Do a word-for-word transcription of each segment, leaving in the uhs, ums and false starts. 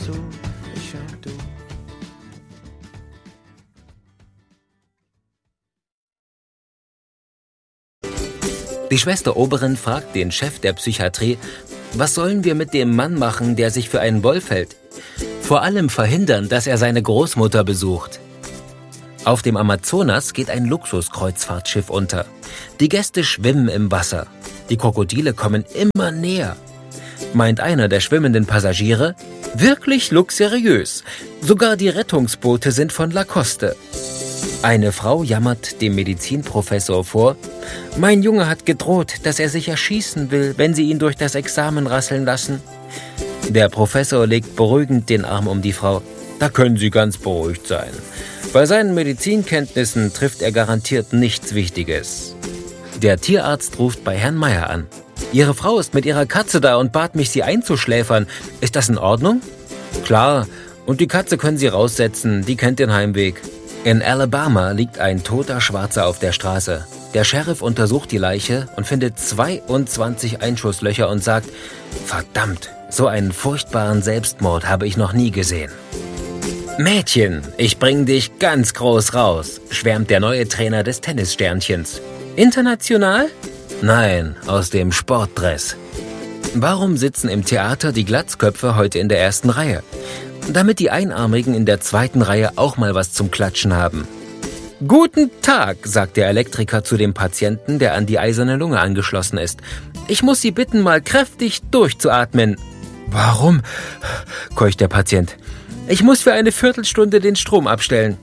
zu, ich und du. Die Schwester Oberin fragt den Chef der Psychiatrie, was sollen wir mit dem Mann machen, der sich für einen Wolf hält? Vor allem verhindern, dass er seine Großmutter besucht. Auf dem Amazonas geht ein Luxuskreuzfahrtschiff unter. Die Gäste schwimmen im Wasser. Die Krokodile kommen immer näher. Meint einer der schwimmenden Passagiere, wirklich luxuriös. Sogar die Rettungsboote sind von Lacoste. Eine Frau jammert dem Medizinprofessor vor, mein Junge hat gedroht, dass er sich erschießen will, wenn sie ihn durch das Examen rasseln lassen. Der Professor legt beruhigend den Arm um die Frau. Da können Sie ganz beruhigt sein. Bei seinen Medizinkenntnissen trifft er garantiert nichts Wichtiges. Der Tierarzt ruft bei Herrn Meier an. Ihre Frau ist mit ihrer Katze da und bat mich, sie einzuschläfern. Ist das in Ordnung? Klar. Und die Katze können Sie raussetzen, die kennt den Heimweg. In Alabama liegt ein toter Schwarzer auf der Straße. Der Sheriff untersucht die Leiche und findet zweiundzwanzig Einschusslöcher und sagt, verdammt, so einen furchtbaren Selbstmord habe ich noch nie gesehen. Mädchen, ich bring dich ganz groß raus, schwärmt der neue Trainer des Tennissternchens. International? Nein, aus dem Sportdress. Warum sitzen im Theater die Glatzköpfe heute in der ersten Reihe? Damit die Einarmigen in der zweiten Reihe auch mal was zum Klatschen haben. »Guten Tag«, sagt der Elektriker zu dem Patienten, der an die eiserne Lunge angeschlossen ist. »Ich muss Sie bitten, mal kräftig durchzuatmen.« »Warum?«, keucht der Patient. »Ich muss für eine Viertelstunde den Strom abstellen.«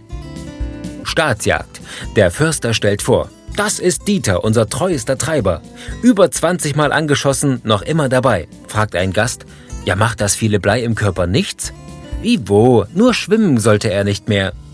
Staatsjagd. Der Förster stellt vor. Das ist Dieter, unser treuester Treiber. Über zwanzig Mal angeschossen, noch immer dabei. Fragt ein Gast. Ja, macht das viele Blei im Körper nichts? Wie wo? Nur schwimmen sollte er nicht mehr.